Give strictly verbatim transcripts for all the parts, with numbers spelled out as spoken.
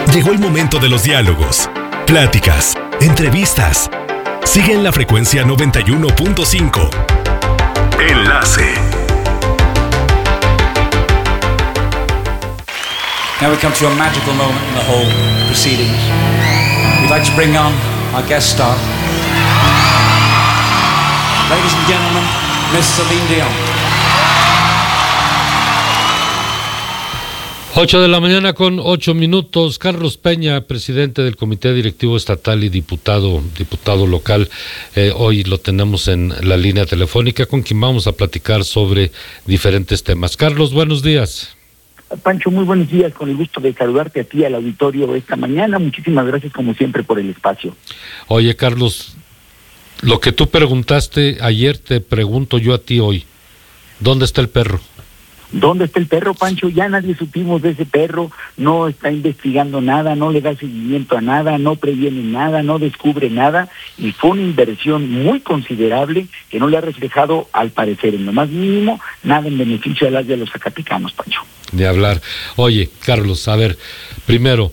Llegó el momento de los diálogos, pláticas, entrevistas. Sigue en la frecuencia noventa y uno punto cinco. Enlace. Now we come to a magical moment in the whole proceedings. We'd like to bring on our guest star. Ladies and gentlemen, Miss Celine Dion. Ocho de la mañana con ocho minutos. Carlos Peña, presidente del Comité Directivo Estatal y diputado, diputado local, eh, hoy lo tenemos en la línea telefónica con quien vamos a platicar sobre diferentes temas. Carlos, buenos días. Pancho, muy buenos días, con el gusto de saludarte a ti, al auditorio esta mañana. Muchísimas gracias como siempre por el espacio. Oye, Carlos, lo que tú preguntaste ayer te pregunto yo a ti hoy. ¿Dónde está el perro? ¿Dónde está el perro, Pancho? Ya nadie supimos de ese perro, no está investigando nada, no le da seguimiento a nada, no previene nada, no descubre nada, y fue una inversión muy considerable que no le ha reflejado, al parecer, en lo más mínimo, nada en beneficio de las de los zacatecanos, Pancho. De hablar. Oye, Carlos, a ver, primero,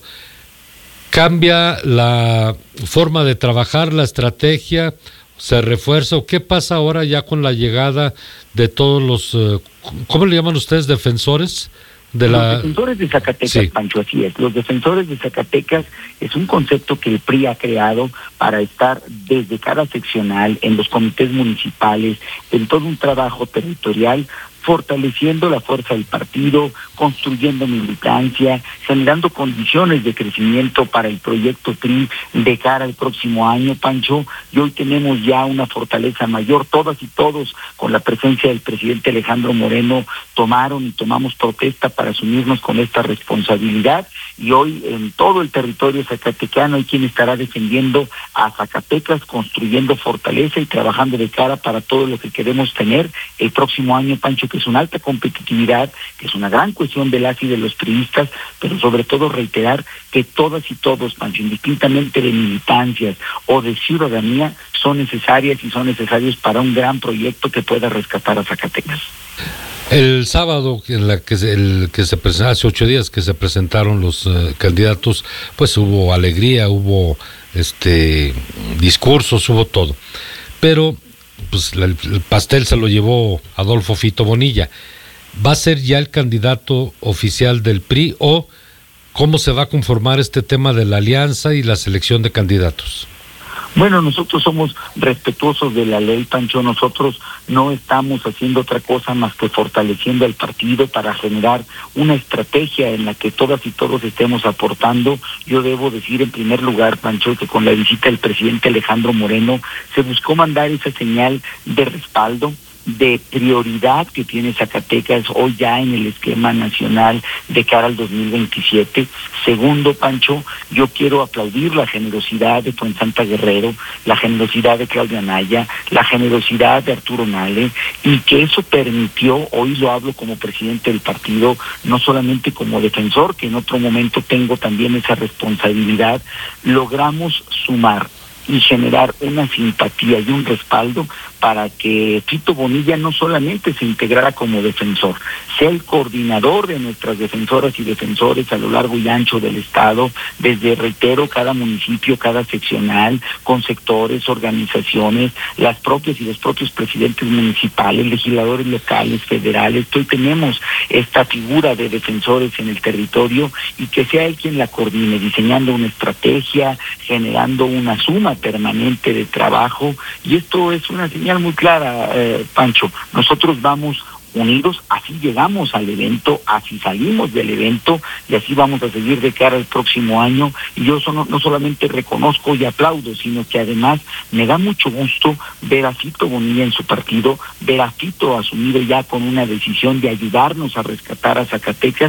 ¿cambia la forma de trabajar, la estrategia? ¿Se refuerza? ¿O qué pasa ahora ya con la llegada de todos los, uh, ¿cómo le llaman ustedes? ¿Defensores? De la... Los defensores de Zacatecas, sí. Pancho, así es. Los defensores de Zacatecas es un concepto que el P R I ha creado para estar desde cada seccional, en los comités municipales, en todo un trabajo territorial, fortaleciendo la fuerza del partido, construyendo militancia, generando condiciones de crecimiento para el proyecto P R I de cara al próximo año, Pancho, y hoy tenemos ya una fortaleza mayor. Todas y todos, con la presencia del presidente Alejandro Moreno, tomaron y tomamos protesta para asumirnos con esta responsabilidad, y hoy en todo el territorio zacatecano hay quien estará defendiendo a Zacatecas, construyendo fortaleza y trabajando de cara para todo lo que queremos tener el próximo año, Pancho, que es una alta competitividad, que es una gran cuestión de las y de los priistas, pero sobre todo reiterar que todas y todos, Pancho, indistintamente de militancias o de ciudadanía, son necesarias y son necesarios para un gran proyecto que pueda rescatar a Zacatecas. El sábado, en la que se, el que se presentó, hace ocho días que se presentaron los uh, candidatos, pues hubo alegría, hubo este discursos, hubo todo, pero pues la, el pastel se lo llevó Adolfo Fito Bonilla. ¿Va a ser ya el candidato oficial del P R I o cómo se va a conformar este tema de la alianza y la selección de candidatos? Bueno, nosotros somos respetuosos de la ley, Pancho. Nosotros no estamos haciendo otra cosa más que fortaleciendo al partido para generar una estrategia en la que todas y todos estemos aportando. Yo debo decir en primer lugar, Pancho, que con la visita del presidente Alejandro Moreno se buscó mandar esa señal de respaldo, de prioridad que tiene Zacatecas hoy ya en el esquema nacional de cara al dos mil veintisiete. Segundo, Pancho, yo quiero aplaudir la generosidad de Fuensanta Guerrero, la generosidad de Claudia Anaya, la generosidad de Arturo Nale, y que eso permitió, hoy lo hablo como presidente del partido, no solamente como defensor, que en otro momento tengo también esa responsabilidad, logramos sumar y generar una simpatía y un respaldo para que Fito Bonilla no solamente se integrara como defensor, sea el coordinador de nuestras defensoras y defensores a lo largo y ancho del estado, desde, reitero, cada municipio, cada seccional, con sectores, organizaciones, las propias y los propios presidentes municipales, legisladores locales, federales. Hoy tenemos esta figura de defensores en el territorio, y que sea él quien la coordine, diseñando una estrategia, generando una suma permanente de trabajo, y esto es una señal muy clara, eh, Pancho. Nosotros vamos unidos, así llegamos al evento, así salimos del evento, y así vamos a seguir de cara al próximo año. Y yo no, no solamente reconozco y aplaudo, sino que además me da mucho gusto ver a Fito Bonilla en su partido, ver a Fito asumido ya con una decisión de ayudarnos a rescatar a Zacatecas,